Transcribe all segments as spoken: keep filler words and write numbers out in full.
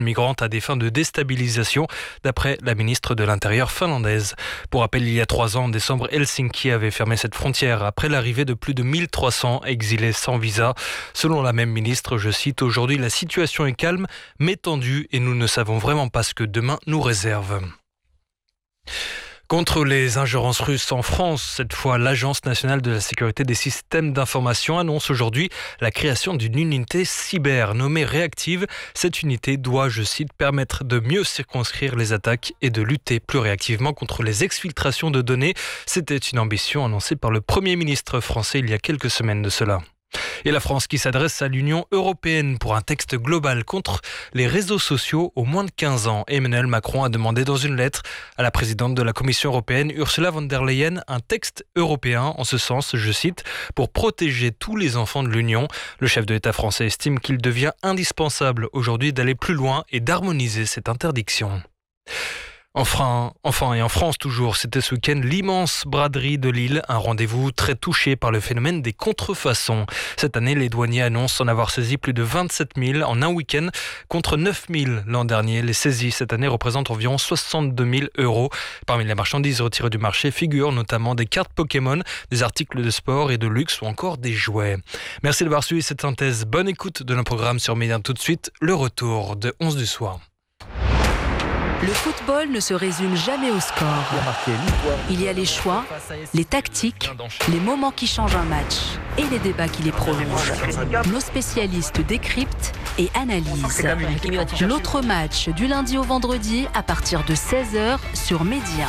migrantes à des fins de déstabilisation, d'après la ministre de l'Intérieur finlandaise. Pour rappel, il y a trois ans, en décembre, Helsinki avait fermé cette frontière après l'arrivée de plus de mille trois cents exilés sans visa. Selon la même ministre, je cite, « Aujourd'hui, la situation est calme, mais tendue et nous ne savons vraiment pas ce que demain nous réserve ». Contre les ingérences russes en France, cette fois, l'Agence nationale de la sécurité des systèmes d'information annonce aujourd'hui la création d'une unité cyber nommée Réactive. Cette unité doit, je cite, permettre de mieux circonscrire les attaques et de lutter plus réactivement contre les exfiltrations de données. C'était une ambition annoncée par le Premier ministre français il y a quelques semaines de cela. Et la France qui s'adresse à l'Union européenne pour un texte global contre les réseaux sociaux aux moins de quinze ans. Emmanuel Macron a demandé dans une lettre à la présidente de la Commission européenne, Ursula von der Leyen, un texte européen en ce sens, je cite, pour protéger tous les enfants de l'Union. Le chef de l'État français estime qu'il devient indispensable aujourd'hui d'aller plus loin et d'harmoniser cette interdiction. Enfin, enfin et en France toujours, c'était ce week-end l'immense braderie de Lille, un rendez-vous très touché par le phénomène des contrefaçons. Cette année, les douaniers annoncent en avoir saisi plus de vingt-sept mille en un week-end contre neuf mille l'an dernier. Les saisies cette année représentent environ soixante-deux mille euros. Parmi les marchandises retirées du marché figurent notamment des cartes Pokémon, des articles de sport et de luxe ou encore des jouets. Merci d'avoir suivi cette synthèse. Bonne écoute de nos programmes sur Média. Tout de suite, le retour de onze du soir. Le football ne se résume jamais au score. Il y a les choix, les tactiques, les moments qui changent un match et les débats qui les prolongent. Nos spécialistes décryptent et analysent. L'autre match du lundi au vendredi à partir de seize heures sur Média.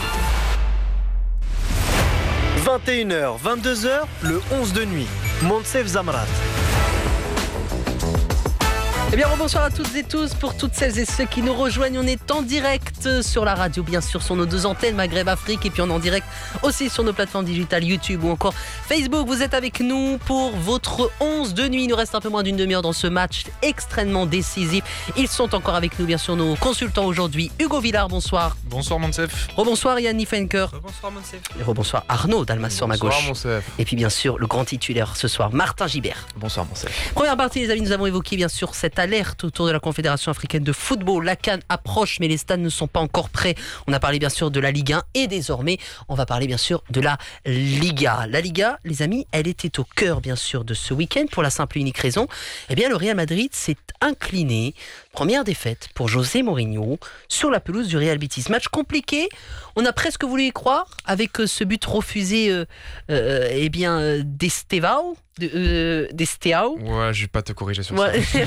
vingt et une heures, vingt-deux heures, le onze de nuit. Moncef Zamrat. Eh bien, bonsoir à toutes et tous. Pour toutes celles et ceux qui nous rejoignent, on est en direct sur la radio, bien sûr, sur nos deux antennes Maghreb Afrique, et puis on est en direct aussi sur nos plateformes digitales YouTube ou encore Facebook. Vous êtes avec nous pour votre onze de nuit. Il nous reste un peu moins d'une demi-heure dans ce match extrêmement décisif. Ils sont encore avec nous, bien sûr, nos consultants aujourd'hui. Hugo Villard, bonsoir. Bonsoir Moncef. Rebonsoir Yannick Fenker. Bonsoir Moncef. Et rebonsoir Arnaud Dalmas sur ma gauche. Bonsoir Moncef. Et puis bien sûr, le grand titulaire ce soir, Martin Gibert. Bonsoir Moncef. Première partie, les amis, nous avons évoqué bien sûr cette alerte autour de la Confédération africaine de football. La CAN approche, mais les stades ne sont pas encore prêts. On a parlé bien sûr de la Ligue un et désormais, on va parler bien sûr de la Liga. La Liga, les amis, elle était au cœur bien sûr de ce week-end pour la simple et unique raison. Eh bien, le Real Madrid s'est incliné. Première défaite pour José Mourinho sur la pelouse du Real Betis. Match compliqué. On a presque voulu y croire avec ce but refusé, euh, euh, eh bien, euh, d'Estevao. De, euh, d'Esteao. Ouais, je vais pas te corriger sur ouais. ça.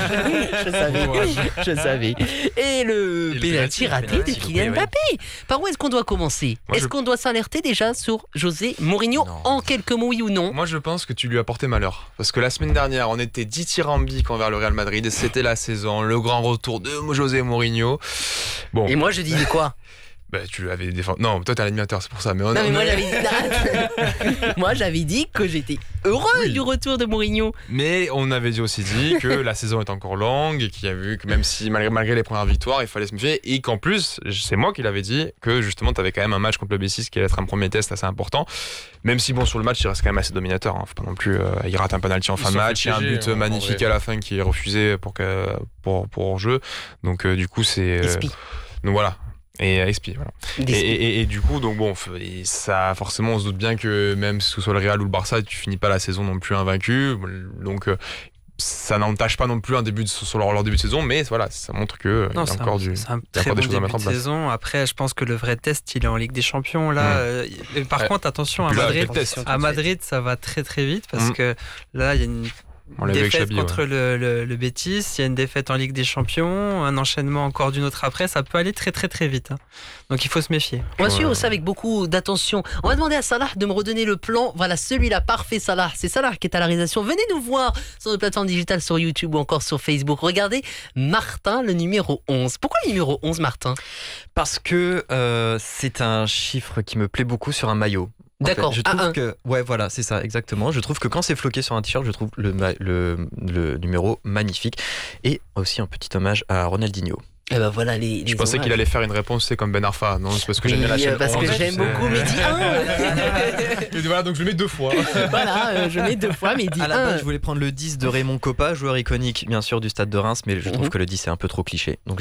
je savais, je savais. Et le pénalty raté de Kylian Mbappé. Par où est-ce qu'on doit commencer? Moi, Est-ce je... qu'on doit s'alerter déjà sur José Mourinho non. En quelques mots, oui ou non? Moi, je pense que tu lui as porté malheur. Parce que la semaine dernière, on était dithyrambique envers le Real Madrid. C'était la saison, le grand retour de José Mourinho. Bon. Et moi, je disais quoi? Bah, tu avais défendu. Non, toi, t'es un animateur, c'est pour ça. Mais on... Non, mais moi, j'avais dit... moi, j'avais dit que j'étais heureux oui. du retour de Mourinho. Mais on avait aussi dit que la saison est encore longue et qu'il y a vu que même si, malgré, malgré les premières victoires, il fallait se méfier. Et qu'en plus, c'est moi qui l'avais dit que justement, t'avais quand même un match contre le Betis qui allait être un premier test assez important. Même si, bon, sur le match, il reste quand même assez dominateur. Hein. Faut pas non plus. Euh, il rate un penalty en fin de match. Il y a un but euh, magnifique à la fin qui est refusé pour, que, pour, pour jeu. Donc, euh, du coup, c'est. Euh, donc voilà. Et expi, voilà. Et, et, et du coup, donc bon, ça, forcément, on se doute bien que même si ce soit le Real ou le Barça, tu finis pas la saison non plus invaincu. Donc, ça n'entache pas non plus un début de, sur leur, leur début de saison, mais voilà, ça montre que non, il y a encore, du, c'est un y a très encore bon des choses à début mettre en de place. saison. Après, je pense que le vrai test, il est en Ligue des Champions là. Mmh. Euh, par ouais. contre, attention à Madrid. À Madrid, ça va très très vite parce mmh. que là, il y a une On défaite Chabi, contre ouais. le, le, le Betis, il y a une défaite en Ligue des Champions, un enchaînement encore d'une autre après, ça peut aller très très très vite. Hein. Donc il faut se méfier. On va suivre ça avec beaucoup d'attention. On va demander à Salah de me redonner le plan. Voilà, celui-là, parfait Salah. C'est Salah qui est à la réalisation. Venez nous voir sur nos plateformes digitales, sur YouTube ou encore sur Facebook. Regardez Martin, le numéro onze. Pourquoi le numéro onze, Martin? Parce que euh, c'est un chiffre qui me plaît beaucoup sur un maillot. D'accord. En fait, je trouve que ouais voilà c'est ça exactement. Je trouve que quand c'est floqué sur un t-shirt, je trouve le, le, le numéro magnifique et aussi un petit hommage à Ronaldinho. Et ben voilà les, les Je pensais hommages. qu'il allait faire une réponse, c'est comme Ben Arfa. Non, c'est parce que Oui, j'aime bien la chaîne parce onze, que j'aime sais. beaucoup Mehdi un. Et voilà, donc je le mets deux fois. Voilà, euh, je mets deux fois Mehdi À la un. base, je voulais prendre le dix de Raymond Kopa, joueur iconique bien sûr du Stade de Reims, mais je trouve Mhm. que le dix est un peu trop cliché. Donc